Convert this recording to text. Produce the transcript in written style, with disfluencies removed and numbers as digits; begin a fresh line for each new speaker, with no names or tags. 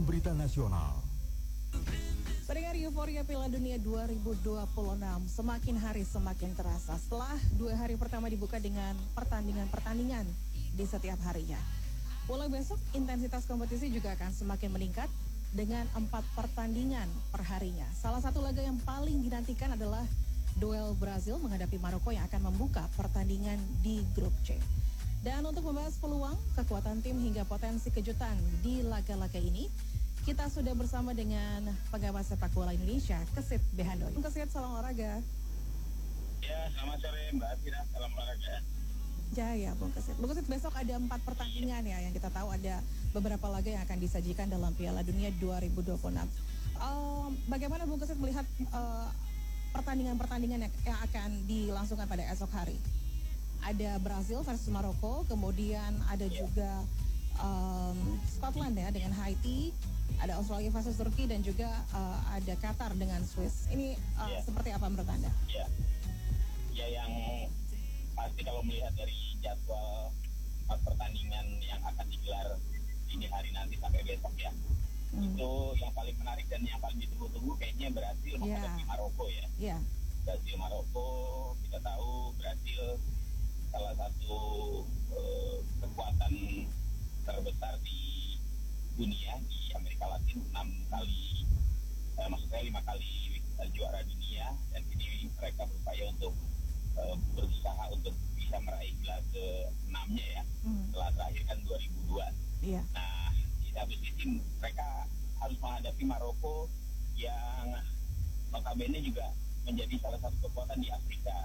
berita nasional.
Pendengar, euforia Piala Dunia 2026 semakin hari semakin terasa setelah 2 hari pertama dibuka dengan pertandingan-pertandingan di setiap harinya. Mulai besok intensitas kompetisi juga akan semakin meningkat dengan 4 pertandingan per harinya. Salah satu laga yang paling dinantikan adalah duel Brazil menghadapi Maroko yang akan membuka pertandingan di grup C. Dan untuk membahas peluang, kekuatan tim hingga potensi kejutan di laga-laga ini, kita sudah bersama dengan pengamat sepak bola Indonesia, Kesit Behandoy. Kesit, salam olahraga.
Ya, selamat sore Mbak Fira, salam olahraga.
Jaya, Bung Kesit. Bung Kesit, besok ada 4 pertandingan ya, yang kita tahu ada beberapa laga yang akan disajikan dalam Piala Dunia 2026. Bagaimana Bung Kesit melihat pertandingan-pertandingan yang akan dilangsungkan pada esok hari? Ada Brazil versus Maroko, kemudian ada juga Scotland ya dengan Haiti, ada Australia versus Turki, dan juga ada Qatar dengan Swiss. Ini seperti apa menurut Anda?
Ya, yang pasti kalau melihat dari jadwal 4 pertandingan yang akan digelar ini hari nanti sampai besok ya, itu yang paling menarik dan yang paling ditunggu-tunggu kayaknya Brazil menghadapi Maroko ya. Brazil Maroko, kita tahu Brazil salah satu kekuatan terbesar di dunia, di Amerika Latin, 5 kali juara dunia, dan ini mereka berupaya untuk berusaha untuk bisa meraih gelar ke-6-nya ya, setelah terakhir kan 2002. Nah, di satu sisi mereka harus menghadapi Maroko yang notabene juga menjadi salah satu kekuatan di Afrika.